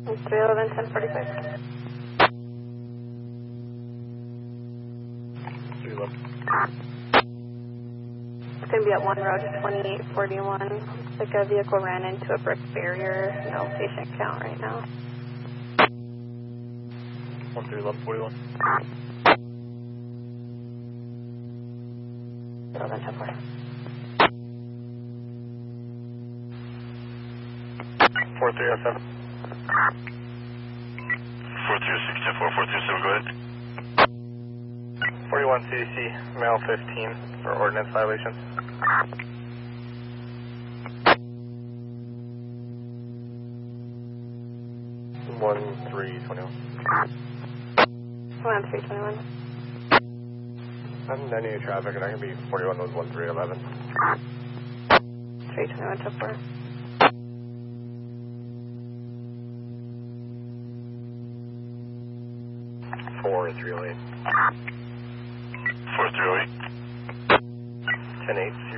311, 1045. 311. It's going to be at 1 road 2841. Looks like a vehicle ran into a brick barrier. No patient count right now. 131141. 11, 1040. 4307. 436, 437, go ahead. 41 CDC, male 15 for ordinance violation. One 321. 1321. I'm any traffic, and I can be 41 was 1311. 321, 1040. 4308. 4308. 10-8.